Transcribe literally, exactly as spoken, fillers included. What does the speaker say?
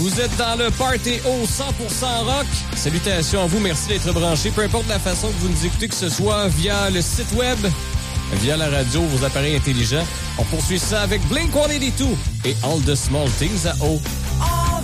Vous êtes dans le Party au cent pour cent rock. Salutations à vous, merci d'être branchés. Peu importe la façon que vous nous écoutez, que ce soit via le site web, via la radio, vos appareils intelligents. On poursuit ça avec Blink cent quatre-vingt-deux et All the Small Things à O.